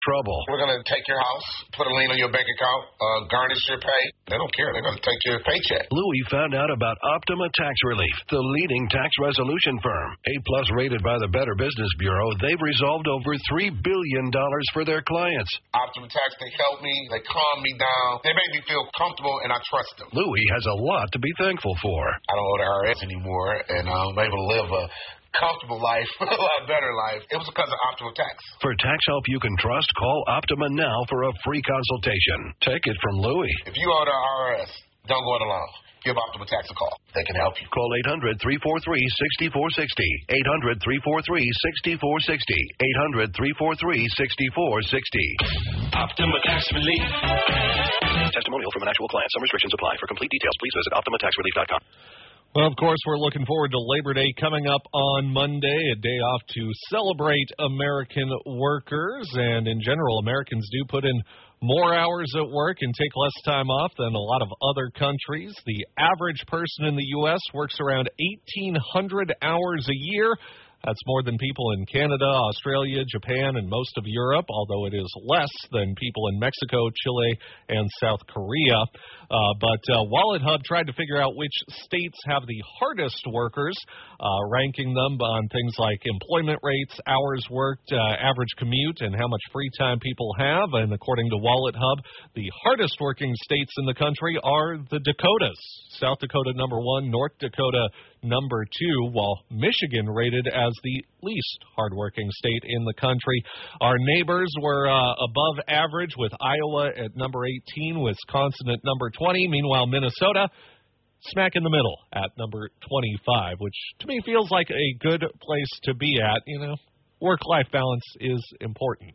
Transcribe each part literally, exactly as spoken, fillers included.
trouble. We're going to take your house, put a lien on your bank account, uh, garnish your pay. They don't care. They're going to take your paycheck. Louis found out about Optima Tax Relief, the leading tax resolution firm. A-plus rated by the Better Business Bureau, they've resolved over three billion dollars for their clients. Optima Tax, they help me. They calm me down. They make me feel comfortable, and I trust them. Louis has a lot to be thankful for. I don't owe the I R S anymore, and I'm able to live a comfortable life, a lot better life. It was because of Optima Tax. For tax help you can trust, call Optima now for a free consultation. Take it from Louis. If you owe the I R S, don't go it alone. Give Optima Tax a call. They can help you. Call eight hundred, three four three, six four six zero. eight hundred, three four three, six four six zero. eight hundred, three four three, six four six zero. Optima Tax Relief. Testimonial from an actual client. Some restrictions apply. For complete details, please visit Optima Tax Relief dot com. Well, of course, we're looking forward to Labor Day coming up on Monday, a day off to celebrate American workers. And in general, Americans do put in more hours at work and take less time off than a lot of other countries. The average person in the U S works around eighteen hundred hours a year. That's more than people in Canada, Australia, Japan, and most of Europe, although it is less than people in Mexico, Chile, and South Korea. Uh, but uh, Wallet Hub tried to figure out which states have the hardest workers, uh, ranking them on things like employment rates, hours worked, uh, average commute, and how much free time people have. And according to Wallet Hub, the hardest working states in the country are the Dakotas. South Dakota number one, North Dakota number two, while Michigan rated as the least hardworking state in the country. Our neighbors were uh, above average, with Iowa at number eighteen, Wisconsin at number twenty. Meanwhile, Minnesota smack in the middle at number twenty-five, which to me feels like a good place to be at. You know, work-life balance is important.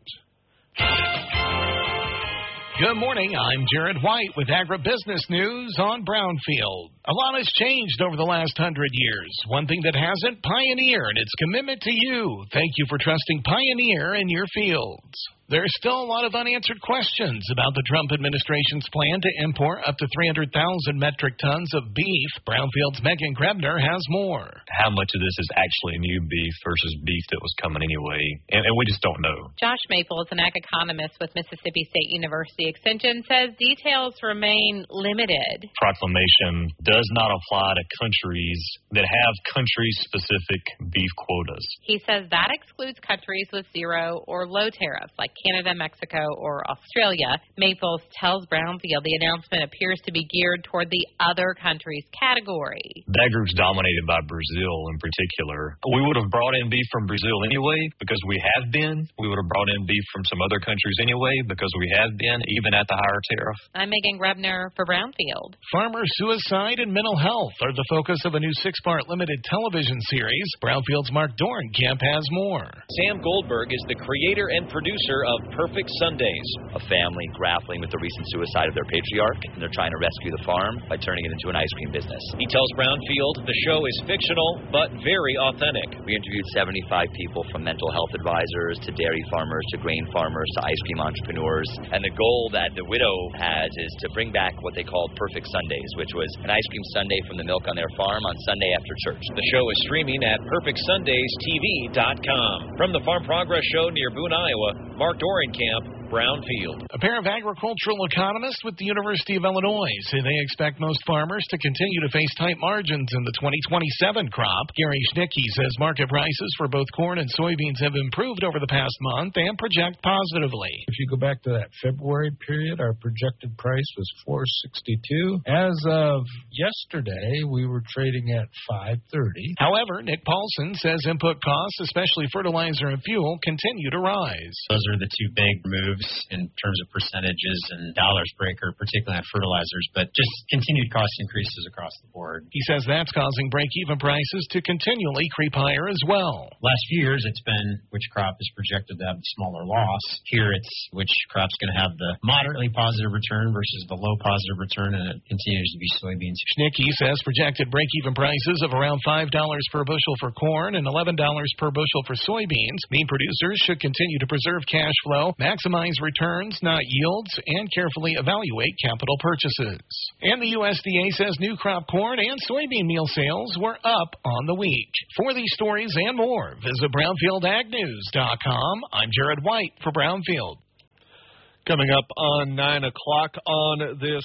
Good morning. I'm Jared White with Agribusiness News on Brownfield. A lot has changed over the last hundred years. One thing that hasn't, Pioneer and its commitment to you. Thank you for trusting Pioneer in your fields. There's still a lot of unanswered questions about the Trump administration's plan to import up to three hundred thousand metric tons of beef. Brownfield's Megan Grebner has more. How much of this is actually new beef versus beef that was coming anyway? And, and we just don't know. Josh Maple is an ag economist with Mississippi State University Extension, says details remain limited. Proclamation does not apply to countries that have country-specific beef quotas. He says that excludes countries with zero or low tariffs, like Canada, Mexico, or Australia. Maples tells Brownfield the announcement appears to be geared toward the other countries category. That group's dominated by Brazil in particular. We would have brought in beef from Brazil anyway because we have been. We would have brought in beef from some other countries anyway because we have been, even at the higher tariff. I'm Megan Grebner for Brownfield. Farmer suicide and mental health are the focus of a new six-part limited television series. Brownfield's Mark Dorenkamp has more. Sam Goldberg is the creator and producer of Perfect Sundays. A family grappling with the recent suicide of their patriarch, and they're trying to rescue the farm by turning it into an ice cream business. He tells Brownfield the show is fictional, but very authentic. We interviewed seventy-five people, from mental health advisors to dairy farmers to grain farmers to ice cream entrepreneurs. And the goal that the widow has is to bring back what they called Perfect Sundays, which was an ice cream sundae from the milk on their farm on Sunday after church. The show is streaming at perfect sundays t v dot com. From the Farm Progress Show near Boone, Iowa, Mark Dorenkamp, Brownfield. A pair of agricultural economists with the University of Illinois say they expect most farmers to continue to face tight margins in the twenty twenty-seven crop. Gary Schnicke says market prices for both corn and soybeans have improved over the past month and project positively. If you go back to that February period, our projected price was four sixty-two. As of yesterday, we were trading at five thirty. However, Nick Paulson says input costs, especially fertilizer and fuel, continue to rise. Those are the two big moves in terms of percentages and dollars per acre, particularly on fertilizers, but just continued cost increases across the board. He says that's causing break-even prices to continually creep higher as well. Last few years, it's been which crop is projected to have the smaller loss. Here, it's which crop's going to have the moderately positive return versus the low positive return, and it continues to be soybeans. Schnicke says projected break-even prices of around five dollars per bushel for corn and eleven dollars per bushel for soybeans mean producers should continue to preserve cash flow, maximize returns, not yields, and carefully evaluate capital purchases. And the U S D A says new crop corn and soybean meal sales were up on the week. For these stories and more, visit brownfield ag news dot com. I'm Jared White for Brownfield. Coming up on nine o'clock on this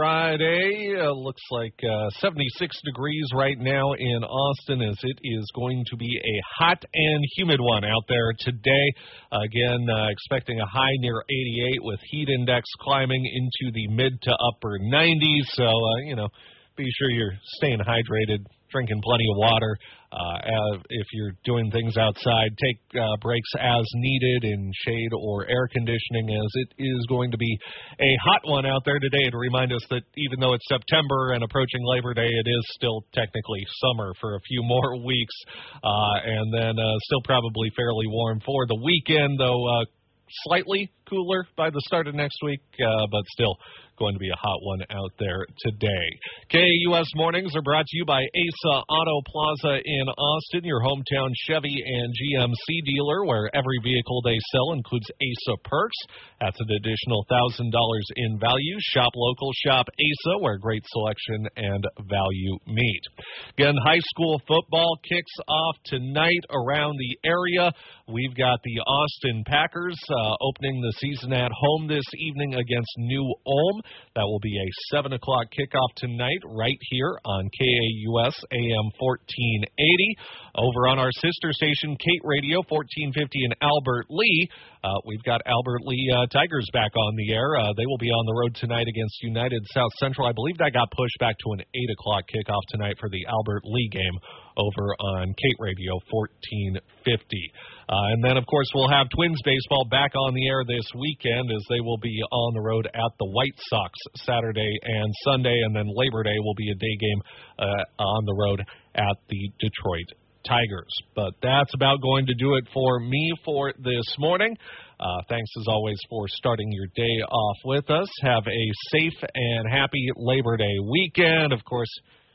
Friday, uh, looks like uh, seventy-six degrees right now in Austin, as it is going to be a hot and humid one out there today. Again, uh, expecting a high near eighty-eight with heat index climbing into the mid to upper nineties. So, uh, you know, be sure you're staying hydrated, drinking plenty of water. Uh, if you're doing things outside, take uh, breaks as needed in shade or air conditioning, as it is going to be a hot one out there today, to remind us that even though it's September and approaching Labor Day, it is still technically summer for a few more weeks, uh, and then uh, still probably fairly warm for the weekend, though uh, slightly cooler by the start of next week, uh, but still going to be a hot one out there today. K A U S Mornings are brought to you by Asa Auto Plaza in Austin, your hometown Chevy and G M C dealer, where every vehicle they sell includes Asa Perks. That's an additional one thousand dollars in value. Shop local, shop Asa, where great selection and value meet. Again, high school football kicks off tonight around the area. We've got the Austin Packers uh, opening the season at home this evening against New Ulm. That will be a seven o'clock kickoff tonight right here on K A U S A M fourteen eighty. Over on our sister station, Kate Radio, fourteen fifty in Albert Lee. Uh, we've got Albert Lee uh, Tigers back on the air. Uh, they will be on the road tonight against United South Central. I believe that got pushed back to an eight o'clock kickoff tonight for the Albert Lee game over on Kate Radio, fourteen fifty. Uh, and then, of course, we'll have Twins baseball back on the air this weekend, as they will be on the road at the White Sox Saturday and Sunday, and then Labor Day will be a day game uh, on the road at the Detroit Tigers. But that's about going to do it for me for this morning. Uh, thanks, as always, for starting your day off with us. Have a safe and happy Labor Day weekend. Of course,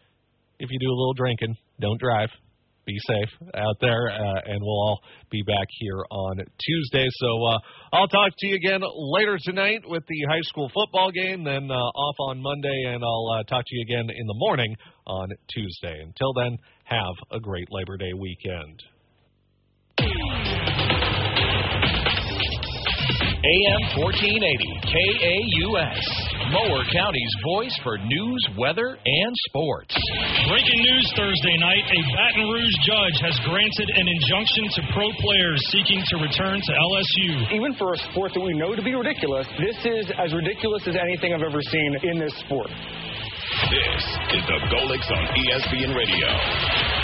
if you do a little drinking, don't drive. Be safe out there, uh, and we'll all be back here on Tuesday. So uh, I'll talk to you again later tonight with the high school football game, then uh, off on Monday, and I'll uh, talk to you again in the morning on Tuesday. Until then, have a great Labor Day weekend. A M fourteen eighty, K A U S, Mower County's voice for news, weather, and sports. Breaking news Thursday night, a Baton Rouge judge has granted an injunction to pro players seeking to return to L S U. Even for a sport that we know to be ridiculous, this is as ridiculous as anything I've ever seen in this sport. This is the Golix on E S P N Radio.